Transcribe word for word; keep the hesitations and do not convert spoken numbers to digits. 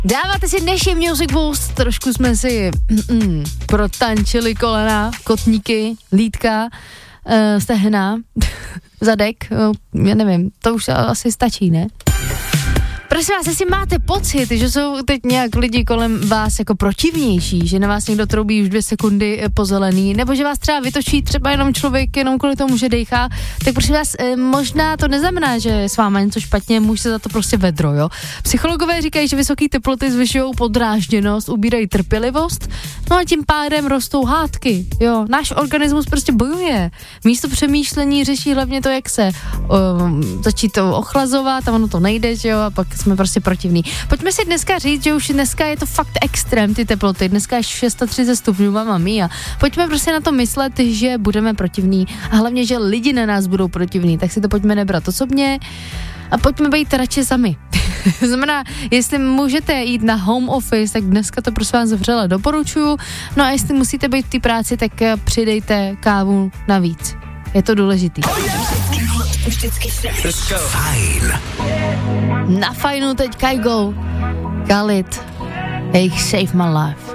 Dáváte si dnešní Music Boost, trošku jsme si mm, protančili kolena, kotníky, lítka, uh, stehna, zadek, uh, já nevím, to už asi stačí, ne? Prosím vás, jestli máte pocit, že jsou teď nějak lidi kolem vás jako protivnější, že na vás někdo troubí už dvě sekundy po zelený, nebo že vás třeba vytočí třeba jenom člověk, jenom kvůli tomu, že dejchá, tak prosím vás, možná to neznamená, že je s váma něco špatně, můžete za to prostě vedro, jo. Psychologové říkají, že vysoké teploty zvyšují podrážděnost, ubírají trpělivost, no a tím pádem rostou hádky, jo. Náš organismus prostě bojuje. Místo přemýšlení řeší hlavně to, jak se um, začít to ochlazovat a ono to nejde, že jo, a pak jsme prostě protivní. Pojďme si dneska říct, že už dneska je to fakt extrém, ty teploty, dneska je třicet šest stupňů, mama mia. Pojďme prostě na to myslet, že budeme protivní a hlavně, že lidi na nás budou protivní, tak si to pojďme nebrat osobně a pojďme být radši sami. Znamená, jestli můžete jít na home office, tak dneska to prosím vás vřele doporučuju, no a jestli musíte být v té práci, tak přidejte kávu navíc. Je to důležitý. Fajn. Na fajnu teď Kygo, Khalid, jejich Save My Life.